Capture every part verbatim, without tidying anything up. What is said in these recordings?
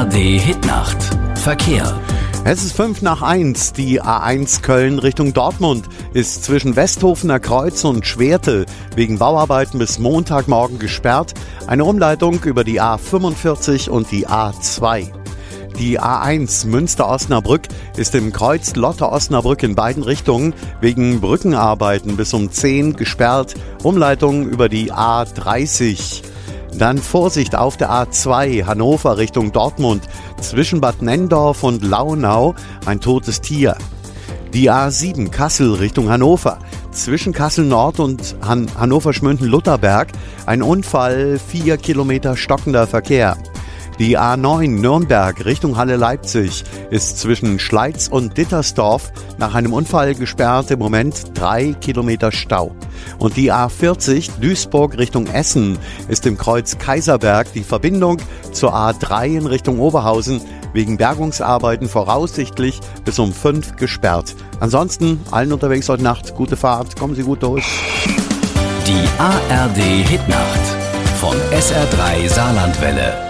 D Hitnacht. Verkehr. Es ist fünf nach eins. Die A eins Köln Richtung Dortmund ist zwischen Westhofener Kreuz und Schwerte wegen Bauarbeiten bis Montagmorgen gesperrt. Eine Umleitung über die A fünfundvierzig und die A zwei. Die A eins Münster-Osnabrück ist im Kreuz Lotte-Osnabrück in beiden Richtungen wegen Brückenarbeiten bis um zehn gesperrt. Umleitung über die A dreißig. Dann Vorsicht auf der A zwei Hannover Richtung Dortmund. Zwischen Bad Nenndorf und Launau ein totes Tier. Die A sieben Kassel Richtung Hannover. Zwischen Kassel Nord und Han- Hannover-Schmünden-Lutherberg ein Unfall, vier Kilometer stockender Verkehr. Die A neun Nürnberg Richtung Halle-Leipzig ist zwischen Schleiz und Dittersdorf nach einem Unfall gesperrt, im Moment drei Kilometer Stau. Und die A vierzig Duisburg Richtung Essen ist im Kreuz Kaiserberg die Verbindung zur A drei in Richtung Oberhausen wegen Bergungsarbeiten voraussichtlich bis um fünf gesperrt. Ansonsten allen unterwegs heute Nacht gute Fahrt, kommen Sie gut durch. Die A R D Hitnacht von S R drei Saarlandwelle.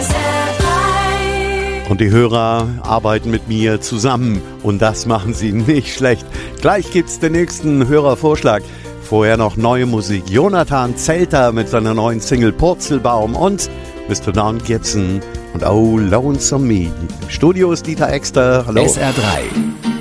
Und die Hörer arbeiten mit mir zusammen und das machen sie nicht schlecht. Gleich gibt's den nächsten Hörervorschlag. Vorher noch neue Musik. Jonathan Zelter mit seiner neuen Single Purzelbaum und Mister Don Gibson und Oh Lonesome Me. Im Studio ist Dieter Exter. Hallo. S R drei.